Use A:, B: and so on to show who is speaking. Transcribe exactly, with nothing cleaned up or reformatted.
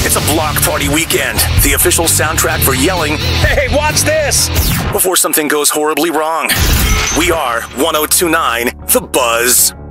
A: It's a block party weekend, the official soundtrack for yelling, "Hey, watch this!" before something goes horribly wrong. We are one oh two point nine The Buzz.